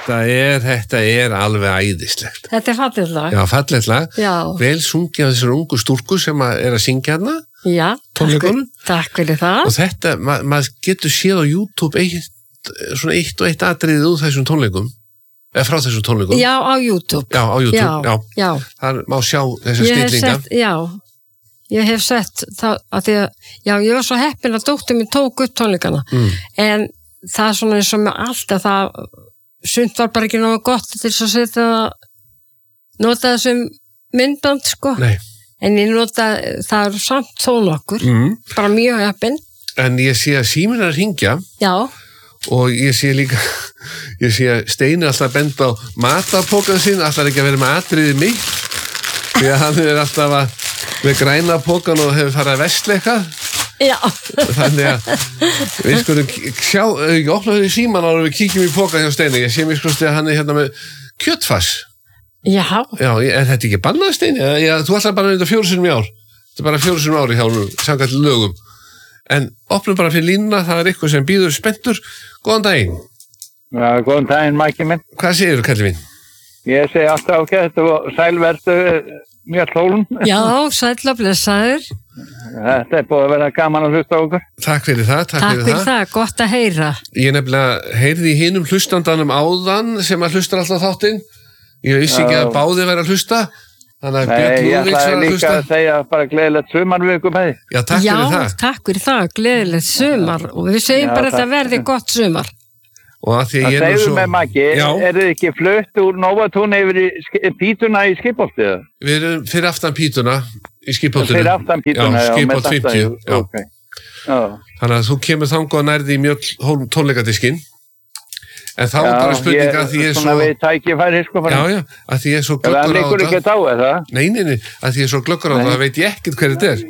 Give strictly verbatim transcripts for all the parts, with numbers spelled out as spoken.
Þetta er, þetta er alveg æðislegt. Þetta er fallegt lag. Já, fallegt lag. Já. Vel sungið af þessar ungu stúlku sem að er að syngja hana. Já, tónleikunum. Takk fyrir það. Og þetta, ma maður getur séð á YouTube eitt, svona eitt og eitt atriðið úr þessum tónleikum. Eða frá þessum tónleikum. Já, á YouTube. Já, á YouTube, já. já. já. Það má sjá þessar stillinga. Sett, já, ég hef sett það að því að, já, ég var svo heppin að dóttir mér tók upp tónleikana. Mm. En það er svona eins og með allt að það, sumt var bara ekki náðu gott til þess að setja nota þessum myndband, sko. Nei. En ég nota, það er samt þó nokkur, mm. bara mjög heppin. En ég sé að síminn er að hringja. Já. Og ég sé líka, ég sé að Steini alltaf benda á matapókan sinn, alltaf ekki að vera með atriði mitt, því að hann er alltaf að, með græna pókan og hefur farið að versla eitthvað. Já. Þannig að við skulum sjá, ekki opna því síman ára við kíkjum í pókan hjá Steini. Ég sé mér sko að hann er hérna með kjötfass. Já. Já, er þetta ekki bannað, Steini? Já, þú ætlar bara að þetta fjóru sinnum í ár. Þetta er bara fjóru sinnum ári hjá hún, samkvæmt lögum. En opnum bara fyrir línuna, það er eitthvað sem býður spenntur. Góðan daginn. Já, góðan daginn, Mæki minn. Hvað segirðu, kallið mín? Ég segi alltaf ágætt og sælvertu mjög hlólun. Já, sæll og blessaður. Þetta er búið að vera gaman að hlusta á okkur. Takk fyrir það, takk, takk fyrir, fyrir það. það, gott að heyra. Ég nefnilega heyrði í hinum hlustandanum áðan sem að hlustar alltaf þáttinn. Ég vissi ekki að báði væri að hlusta. Þannig að Björn Lúðvíks var að hlusta. Nei, ég ætlaði líka að segja bara gleðilegt sumarviku með því. Já, takk Já, fyrir það. Já, takk fyrir það, gleðilegt sumar og við segjum Já, bara að þetta verði gott sumar. Og að því að ég er nú svo... Það segðu með Maggi, er þið ekki flutt úr Nóvatún yfir í pítuna í Skipholtið? Við erum fyrir aftan pítuna í Skipholtinu. Fyrir aftan pítuna, já, Skipholt fimmtíu. Já, okay. Já. Þannig að þú kemur þangað og nærði í mjög tónleikadiskinn. En þá er bara spurninga að því ég er svo... Svona við tækifæri, sko. Já, já, að því ég er svo glöggur á það. Það liggur ekki á það? Nei, nei, nei, að því ég er svo glöggur á það, það veit ég ekkert hver þetta er.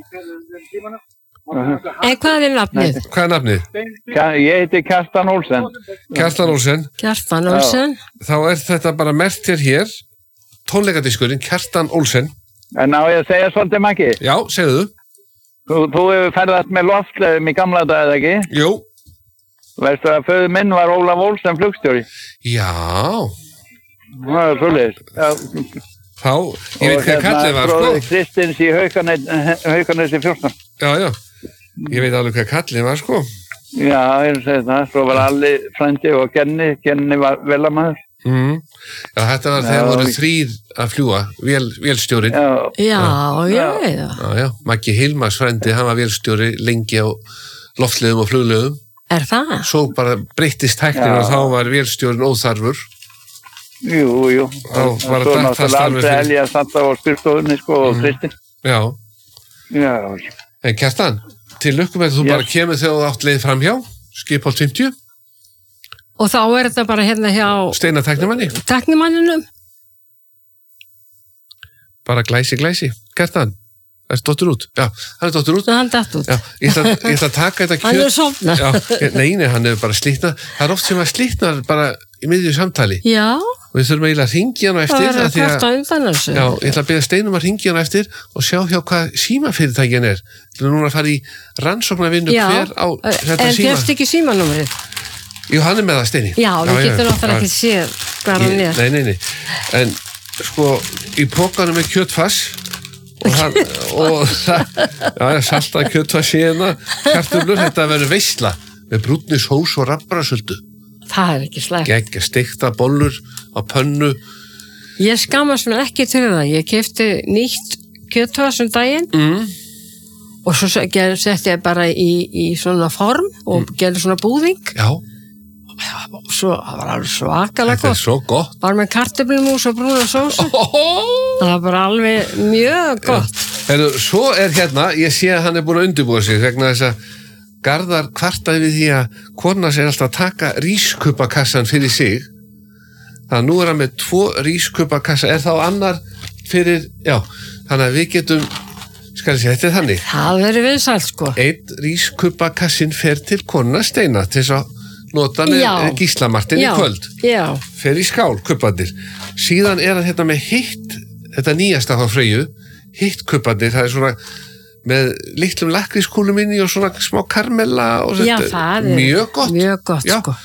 En hvað er nafnið? Hvað er nafnið? Ég heiti Kjartan Olsen. Kjartan Olsen. Kjartan Olsen. Þá er þetta bara merkt hér hér, tónleikadiskurinn, Kjartan Olsen. En á ég að segja svolítið, Maggi? Já, segðu þú. Þú, þú hefur ferðast með loftleiðum í gamla dag, eða ekki? Jú. Veistu að föður minn var Ólaf Olsen flugstjóri? Já. Það er svolítið. Þá, ég veit hvað kallið var, sko. Og hérna Kristins í Haukanesi fjórtán. Já, já. Ég veit alveg hvað kallið var, sko. Já, ég segi það. Svo var Alli frændi og Genni. Genni var velamæður. Mm. Já, þetta var þegar voru þrýr að fljúa, vél, vélstjórin. Já, já, já. Já, já. Maggi Hilmars frændi, hann var vélstjóri lengi á loftleiðum og flugleiðum. Er það? Svo bara breyttist tæknin og þá var vélstjórin óþarfur. Jú, jú. Þá var það dætt það starfið fyrir. Elja satt á spyrstofunni, sko, og Kristinn. Já. Já. En Kjartan, til lukkum er þú yes. bara kemur þegar þú átt leið fram hjá, Skipholt fimmtíu. Og þá er þetta bara hérna hjá... Steina tæknimanni. Tæknimanninum. Bara glæsi, glæsi. Kjartan. Það er dottur út. Já, hann er dottur út. Það er dottur út. Já, ég ætla, ég ætla að taka þetta kjöt. Hann er sofnað. Já, nei, nei, hann er bara slitnað. Það er oft sem að slitnar bara í miðju samtali. Já. Og við þurfum eiginlega að hringja hann á eftir. Það er að kvarta undan þessu. Já, ég ætla að byrja Steinum að hringja hann á eftir og sjá hjá hvað símafyrirtækin er. Þú erum núna að fara í rannsóknarvinnu hver á þetta síma. En gefst ekki símanúmerið? Jú, hann er með það, Steini. Já, við getum náttúrulega ekki séð hvað hann er. Nei, nei, nei. En sko, í pokanum er kjötfass og hann, og það, já, salta kjötfass hérna, kartöflur, þetta verður veisla með brúnishós og rabbrasöldu. Það er ekki slæmt. Geggja steikta bollur á pönnu. Ég skammast mér ekki til það. Ég keypti nýtt kjötfass um daginn mm. og svo setti ég bara í, í svona form og mm. gerði svona búðing. Já. Og svo, það var alveg svakalega gott. Þetta er svo gott. Var með kartöflumús og brúna sósu. Oh, oh. Það var bara alveg mjög gott. Heru, svo er hérna, ég sé að hann er búin að undirbúa sig vegna þess að Garðar kvartaði við því að kona sér alltaf að taka rískupakassan fyrir sig. Þannig að nú er hann með tvo rískupakassa, er þá annar fyrir, já, þannig að við getum, skal ég segja, þetta er þannig. Það verður vinsælt, sko. Einn rískupakassin fer til kona Steina til þess að nota með Gíslamartin í kvöld. Já. Fer í skál, kuppandir. Síðan er hann hérna með hitt, þetta nýjasta þá Freyju, hitt kuppandir, það er svona með litlum lakrískúlum inni og svona smá karmella og já, það er mjög gott. Mjög gott, já. Sko.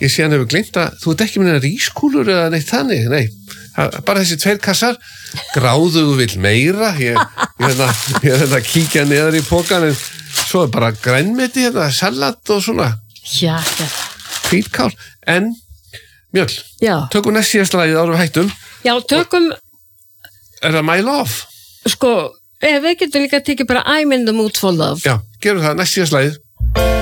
ég sé hann hefur gleymt að þú ert ekki með rískúlur eða neitt þannig, nei, bara þessi tveir kassar, gráðuðu vill meira, ég, ég er þetta að kíkja neðar í pokan, en svo er bara grænmeti, hérna, salat og svona, Já, já. hvítkál, en Mjöll, Já. tökum næst síðast lagið árum hættum. Já, tökum, Er það My Love? sko, ef við getum líka tekið bara I'm in the mood for love. Já, gerum það næst síðast lagið.